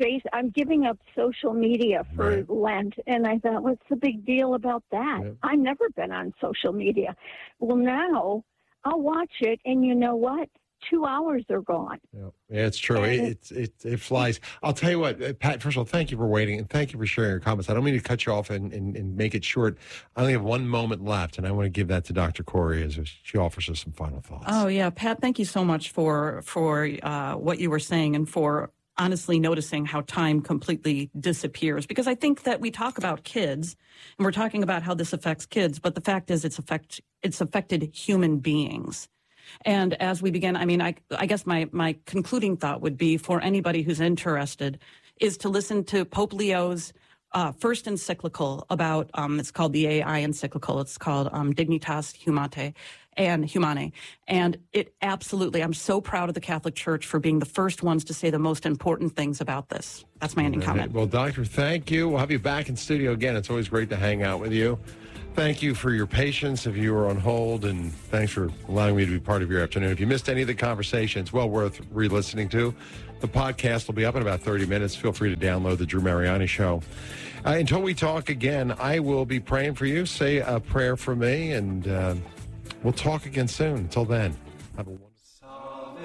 social media for Lent. And I thought, what's the big deal about that? Yep. I've never been on social media. Well, now I'll watch it, and you know what? 2 hours are gone. Yeah, it's true. It flies. I'll tell you what, Pat, first of all, thank you for waiting, and thank you for sharing your comments. I don't mean to cut you off and make it short. I only have 1 moment left, and I want to give that to Dr. Corey as she offers us some final thoughts. Oh, yeah. Pat, thank you so much for what you were saying and for honestly noticing how time completely disappears. Because I think that we talk about kids, and we're talking about how this affects kids, but the fact is it's affected human beings. And as we begin, I guess my concluding thought would be for anybody who's interested is to listen to Pope Leo's first encyclical about, it's called the AI encyclical. It's called Dignitas Humanae. And it absolutely, I'm so proud of the Catholic Church for being the first ones to say the most important things about this. That's my ending comment. Well, Doctor, thank you. We'll have you back in studio again. It's always great to hang out with you. Thank you for your patience if you were on hold, and thanks for allowing me to be part of your afternoon. If you missed any of the conversation, it's well worth re-listening to. The podcast will be up in about 30 minutes. Feel free to download the Drew Mariani Show. Until we talk again, I will be praying for you. Say a prayer for me, and we'll talk again soon. Until then, have a wonderful...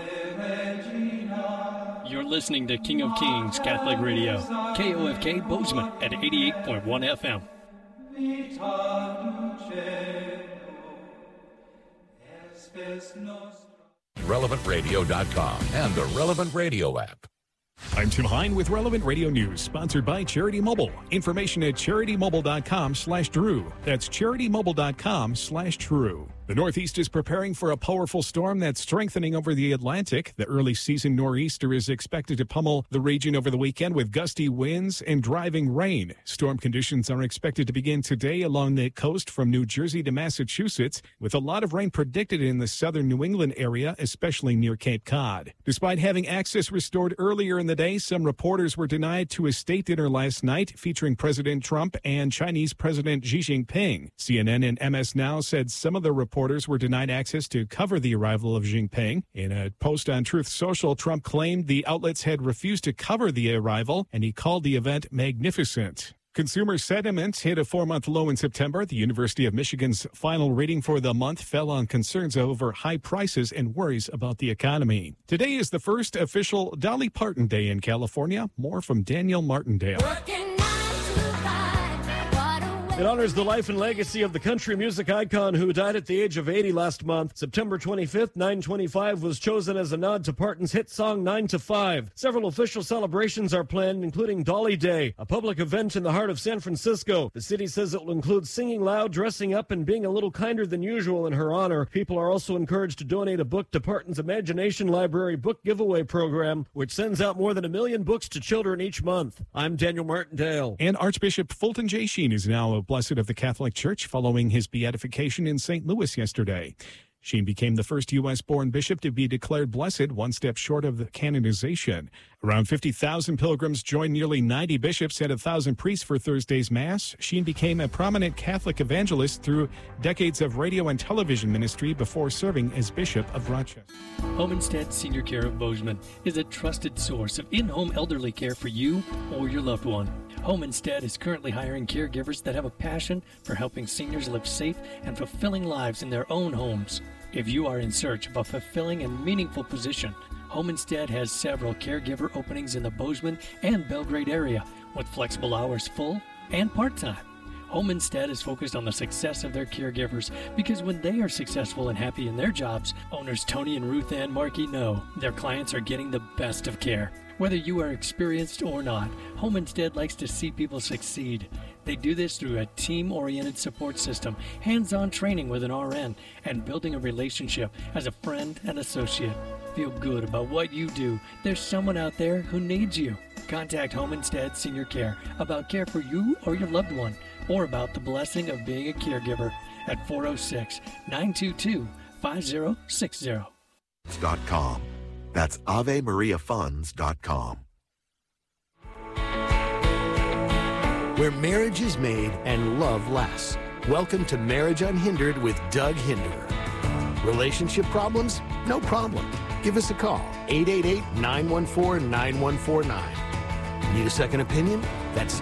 You're listening to King of Kings Catholic Radio, KOFK Bozeman at 88.1 FM. RelevantRadio.com and the Relevant Radio app. I'm Tim Hine with Relevant Radio News, sponsored by Charity Mobile. Information at CharityMobile.com/Drew. That's CharityMobile.com/Drew. The Northeast is preparing for a powerful storm that's strengthening over the Atlantic. The early season nor'easter is expected to pummel the region over the weekend with gusty winds and driving rain. Storm conditions are expected to begin today along the coast from New Jersey to Massachusetts, with a lot of rain predicted in the southern New England area, especially near Cape Cod. Despite having access restored earlier in the day, some reporters were denied to a state dinner last night featuring President Trump and Chinese President Xi Jinping. CNN and MS Now said some of the reporters were denied access to cover the arrival of Jinping. In a post on Truth Social, Trump claimed the outlets had refused to cover the arrival, and he called the event magnificent. Consumer sentiment hit a 4-month low in September. The University of Michigan's final reading for the month fell on concerns over high prices and worries about the economy. Today is the first official Dolly Parton Day in California. More from Daniel Martindale. It honors the life and legacy of the country music icon who died at the age of 80 last month. September 25th, 925 was chosen as a nod to Parton's hit song 9 to 5. Several official celebrations are planned, including Dolly Day, a public event in the heart of San Francisco. The city says it will include singing loud, dressing up, and being a little kinder than usual in her honor. People are also encouraged to donate a book to Parton's Imagination Library book giveaway program, which sends out more than 1 million books to children each month. I'm Daniel Martindale. And Archbishop Fulton J. Sheen is now a blessed of the Catholic Church following his beatification in St. Louis yesterday. Sheen became the first U.S.-born bishop to be declared blessed, one step short of the canonization. Around 50,000 pilgrims joined nearly 90 bishops and 1,000 priests for Thursday's Mass. Sheen became a prominent Catholic evangelist through decades of radio and television ministry before serving as Bishop of Rochester. Home Instead Senior Care of Bozeman is a trusted source of in-home elderly care for you or your loved one. Home Instead is currently hiring caregivers that have a passion for helping seniors live safe and fulfilling lives in their own homes. If you are in search of a fulfilling and meaningful position, Home Instead has several caregiver openings in the Bozeman and Belgrade area with flexible hours full and part-time. Home Instead is focused on the success of their caregivers because when they are successful and happy in their jobs, owners Tony and Ruth Ann Markey know their clients are getting the best of care. Whether you are experienced or not, Home Instead likes to see people succeed. They do this through a team-oriented support system, hands-on training with an RN, and building a relationship as a friend and associate. Feel good about what you do. There's someone out there who needs you. Contact Home Instead Senior Care about care for you or your loved one, or about the blessing of being a caregiver at 406-922-5060. .com. That's AveMariaFunds.com. Where marriage is made and love lasts. Welcome to Marriage Unhindered with Doug Hinderer. Relationship problems? No problem. Give us a call, 888-914-9149. Need a second opinion? That's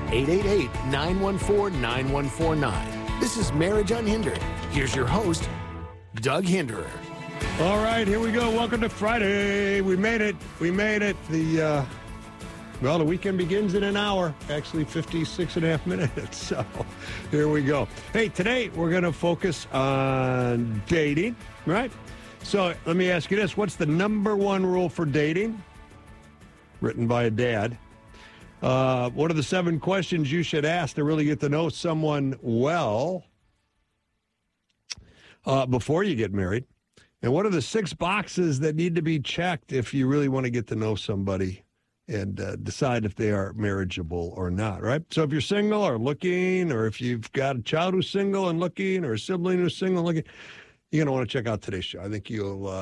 888-914-9149. This is Marriage Unhindered. Here's your host, Doug Hinderer. All right, here we go. Welcome to Friday. We made it. The weekend begins in an hour, actually 56 and a half minutes. So here we go. Hey, today we're going to focus on dating, right? So let me ask you this. What's the number one rule for dating? Written by a dad. What are the 7 questions you should ask to really get to know someone well before you get married? And what are the 6 boxes that need to be checked if you really want to get to know somebody decide if they are marriageable or not, right? So if you're single or looking, or if you've got a child who's single and looking, or a sibling who's single and looking, you're going to want to check out today's show. I think you'll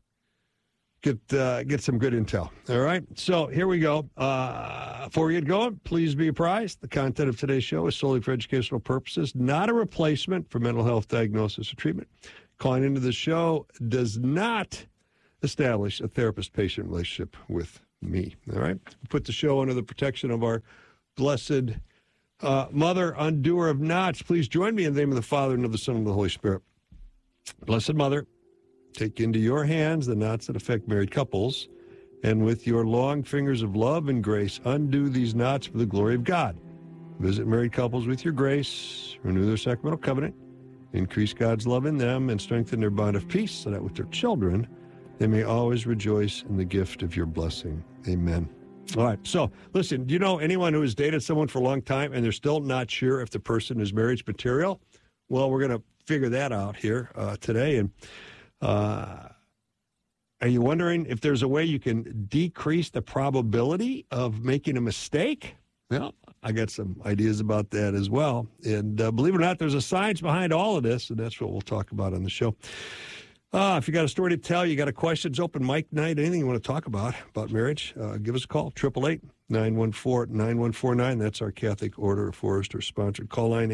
get some good intel. All right? So here we go. Before we get going, please be apprised. The content of today's show is solely for educational purposes, not a replacement for mental health diagnosis or treatment. Calling into the show does not establish a therapist-patient relationship with me. All right? We put the show under the protection of our blessed Mother, undoer of knots. Please join me in the name of the Father, and of the Son, and of the Holy Spirit. Blessed Mother, take into your hands the knots that affect married couples, and with your long fingers of love and grace, undo these knots for the glory of God. Visit married couples with your grace, renew their sacramental covenant, increase God's love in them, and strengthen their bond of peace, so that with their children, they may always rejoice in the gift of your blessing. Amen. All right. So, listen, do you know anyone who has dated someone for a long time and they're still not sure if the person is marriage material? Well, we're going to figure that out here today. And are you wondering if there's a way you can decrease the probability of making a mistake? Well, I got some ideas about that as well. And believe it or not, there's a science behind all of this, and that's what we'll talk about on the show. If you got a story to tell, you got a question, it's open mic night, anything you want to talk about marriage, give us a call, 888-914-9149. That's our Catholic Order of Foresters sponsored call line,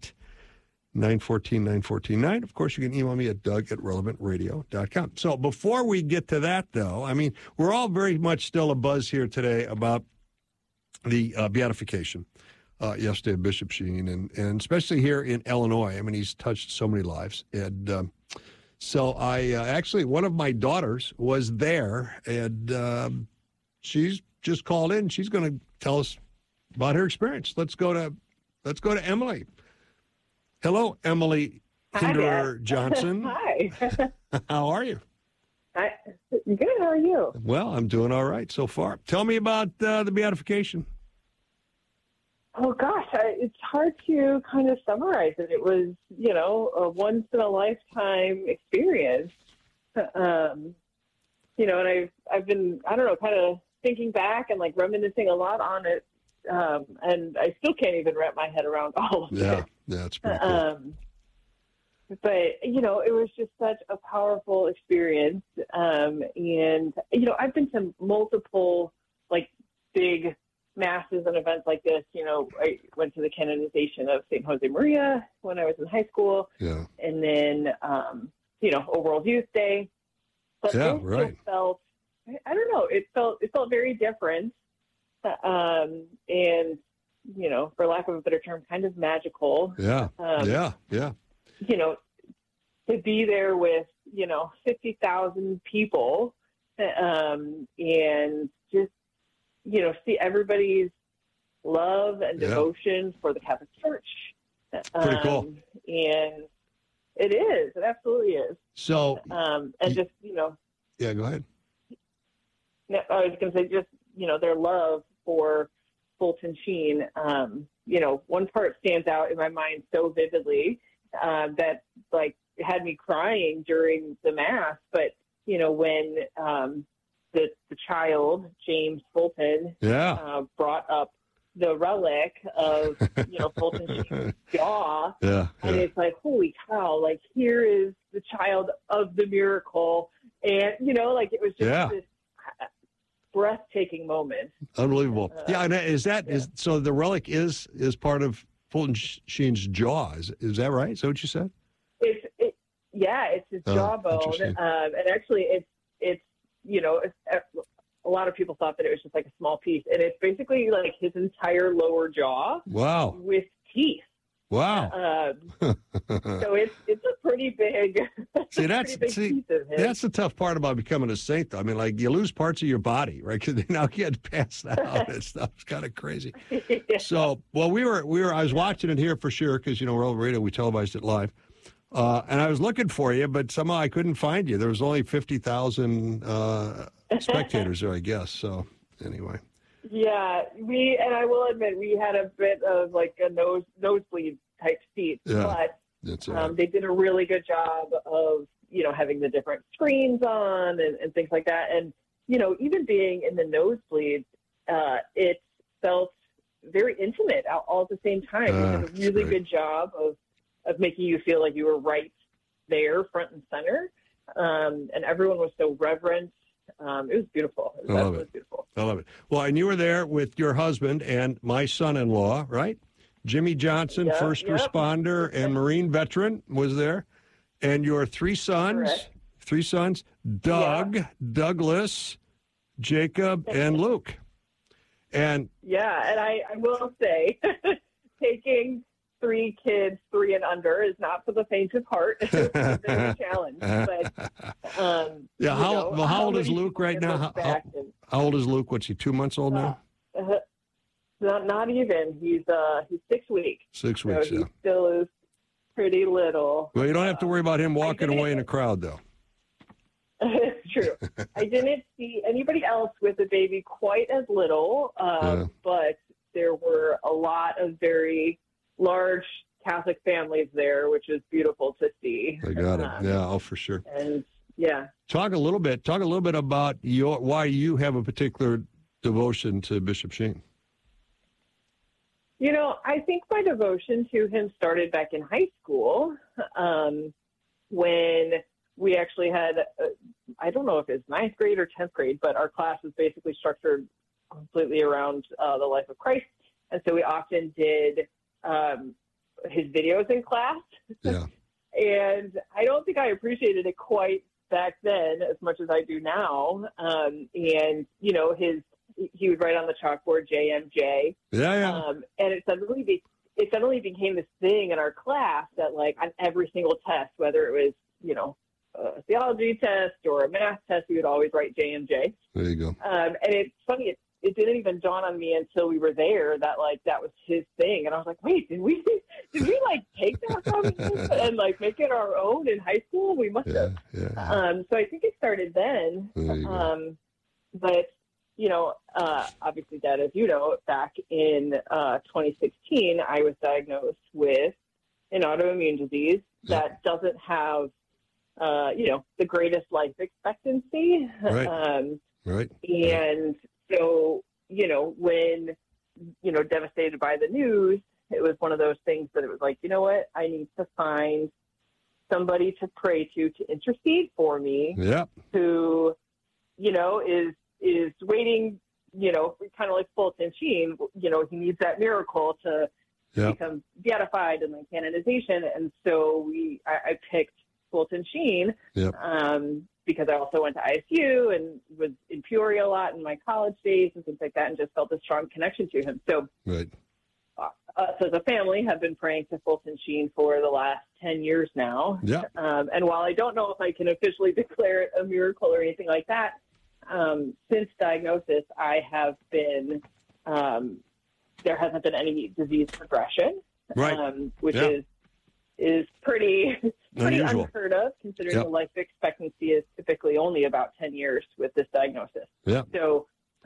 888-914-9429. Of course, you can email me at doug@relevantradio.com. So before we get to that, though, I mean, we're all very much still abuzz here today about the beatification yesterday of Bishop Sheen, and especially here in Illinois. I mean, he's touched so many lives. And so I actually, one of my daughters was there, and she's just called in. She's going to tell us about her experience. Let's go to Emily. Hello, Emily Hinderer Johnson. Hi. How are you? Good. How are you? Well, I'm doing all right so far. Tell me about the beatification. Oh, gosh, it's hard to kind of summarize it. It was, a once-in-a-lifetime experience. And I've been, kind of thinking back and, reminiscing a lot on it. And I still can't even wrap my head around all of it. Yeah, that's pretty cool. But, it was just such a powerful experience. And, I've been to multiple, big masses and events like this. I went to the canonization of St. Jose Maria when I was in high school. Yeah. And then, World Youth Day. But yeah, right. Felt, I don't know, it felt very different. And, for lack of a better term, kind of magical. Yeah. Yeah. To be there with, 50,000 people, and just, see everybody's love and devotion for the Catholic Church. Pretty cool. And it absolutely is. So, just, Yeah, go ahead. I was going to say just, their love for Fulton Sheen. One part stands out in my mind so vividly that, had me crying during the Mass. But, when the child, James Fulton, brought up the relic of, Fulton Sheen's jaw. Yeah. And it's like, holy cow, here is the child of the miracle. And, it was just this breathtaking moment. Unbelievable. And so the relic is part of Fulton Sheen's jaw. Is that right? Is that what you said? It's his jawbone. And actually it's a lot of people thought that it was just a small piece, and it's basically his entire lower jaw. Wow. With teeth. Wow. So it's a pretty big. That's the tough part about becoming a saint, though. I mean, you lose parts of your body, right? Because now you get passed out and stuff. It's kind of crazy. Yeah. So, well, I was watching it here for sure because we're on radio, we televised it live, and I was looking for you, but somehow I couldn't find you. There was only 50,000 spectators there, I guess. So, anyway. Yeah, and I will admit we had a bit of a nosebleed type seat, but they did a really good job of having the different screens on and things like that. And even being in the nosebleeds, it felt very intimate all at the same time. We did a really good job of making you feel like you were right there, front and center. And everyone was so reverent. It was beautiful. It was beautiful. I love it. Well, and you were there with your husband and my son-in-law, right? Jimmy Johnson, first responder and Marine veteran, was there. And your three sons, Doug, Douglas, Jacob, and Luke. And and I will say, taking 3 kids, 3 and under, is not for the faint of heart. It's a bit of a challenge. But, how old is Luke right now? How old is Luke? What's he, 2 months old now? Not even. He's 6 weeks. 6 weeks, so he still is pretty little. Well, you don't have to worry about him walking away in a crowd, though. It's true. I didn't see anybody else with a baby quite as little, but there were a lot of very large Catholic families there, which is beautiful to see. I got it. For sure. And talk a little bit about why you have a particular devotion to Bishop Sheen. I think my devotion to him started back in high school when we actually had, I don't know if it's 9th grade or 10th grade, but our class was basically structured completely around the life of Christ. And so we often did his videos in class. Yeah. And I don't think I appreciated it quite back then as much as I do now. And, he would write on the chalkboard JMJ. And it suddenly became this thing in our class that, like, on every single test, whether it was, a theology test or a math test, we would always write JMJ. There you go. And it's funny, it didn't even dawn on me until we were there that, like, that was his thing. And I was like, wait, did we like take that from him and like make it our own in high school? We must have. So I think it started then. But obviously, Dad, as you know, back in 2016, I was diagnosed with an autoimmune disease that doesn't have, the greatest life expectancy. Right. And so, when, devastated by the news, it was one of those things that it was like, you know what, I need to find somebody to pray to intercede for me. Who, is waiting, kind of like Fulton Sheen, he needs that miracle to become beatified and like canonization. And so I picked Fulton Sheen because I also went to ISU and was in Peoria a lot in my college days and things like that, and just felt a strong connection to him. So us as a family have been praying to Fulton Sheen for the last 10 years now. And while I don't know if I can officially declare it a miracle or anything like that, since diagnosis, I have been, there hasn't been any disease progression, which is pretty unusual. Unheard of, considering the life expectancy is typically only about 10 years with this diagnosis. So,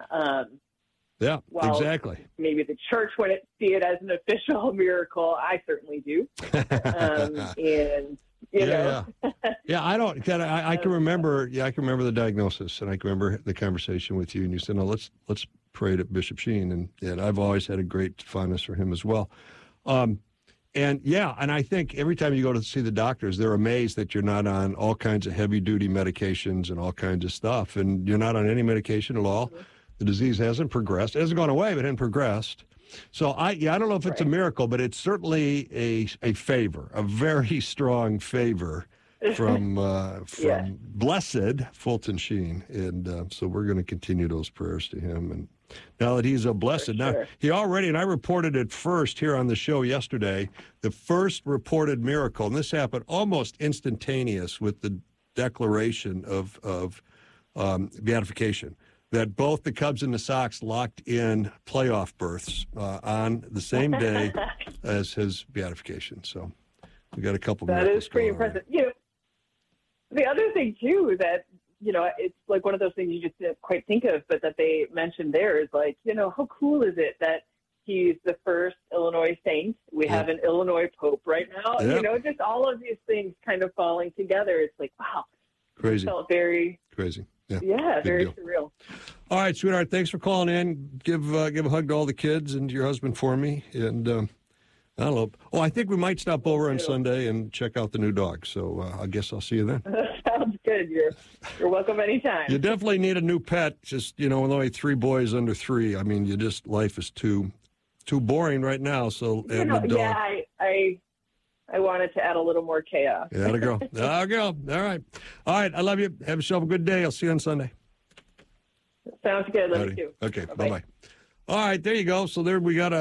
while exactly. maybe the church wouldn't see it as an official miracle, I certainly do. And I don't. I can remember. I can remember the diagnosis, and I can remember the conversation with you. And you said, "No, let's pray to Bishop Sheen." And I've always had a great fondness for him as well. And I think every time you go to see the doctors, they're amazed that you're not on all kinds of heavy-duty medications and all kinds of stuff, and you're not on any medication at all. The disease hasn't progressed. It hasn't gone away, but it hasn't progressed. So I don't know if it's a miracle, but it's certainly a favor, a very strong favor from blessed Fulton Sheen. And so we're going to continue those prayers to him. And now that he's a blessed, now he already, and I reported it first here on the show yesterday, the first reported miracle, and this happened almost instantaneous with the declaration of beatification, that both the Cubs and the Sox locked in playoff berths on the same day as his beatification. So we got a couple. That is pretty impressive. The other thing too that it's like one of those things you just didn't quite think of, but that they mentioned there is like, how cool is it that he's the first Illinois saint? We have an Illinois Pope right now. Just all of these things kind of falling together. It's like, wow, crazy. It felt very crazy. Yeah, very surreal. All right, sweetheart. Thanks for calling in. Give a hug to all the kids and your husband for me. And I don't know. Oh, I think we might stop over on Sunday and check out the new dog. So I guess I'll see you then. Sounds good. You're welcome anytime. You definitely need a new pet. Just, with only 3 boys under 3. I mean, life is too boring right now. So add a dog. Yeah, I wanted to add a little more chaos. There to go. There we go. All right. I love you. Have yourself a good day. I'll see you on Sunday. Sounds good. Love you too. Okay. Bye-bye. All right. There you go. So there we got